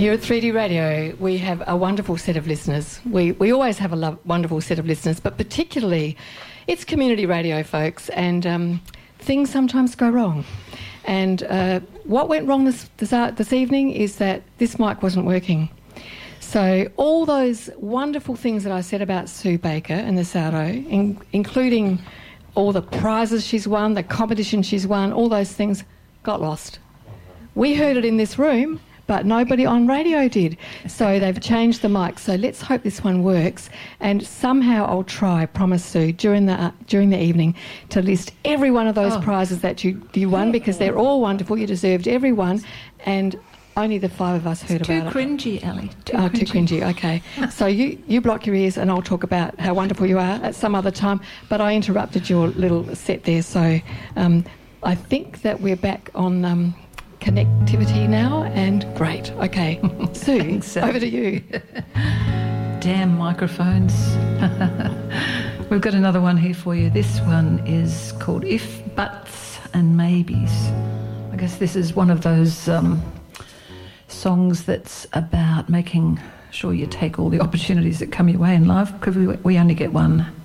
Here at 3D Radio, we have a wonderful set of listeners. We always have a wonderful set of listeners, but particularly it's community radio, folks, and things sometimes go wrong. And what went wrong this evening is that this mic wasn't working. So all those wonderful things that I said about Sue Baker and the Sourdough, including all the prizes she's won, the competition she's won, all those things got lost. We heard it in this room, but nobody on radio did. So they've changed the mic. So let's hope this one works. And somehow I'll try, promise Sue, during the evening to list every one of those prizes that you won, because they're all wonderful. You deserved every one. And only the five of us heard about it. Too cringy, Ali. Too cringy, okay. So you block your ears and I'll talk about how wonderful you are at some other time. But I interrupted your little set there. So I think that we're back on connectivity now, and great. Okay. Sue, over to you. Damn microphones. We've got another one here for you. This one is called If, Buts and Maybes. I guess this is one of those songs that's about making sure you take all the opportunities that come your way in life, because we only get one.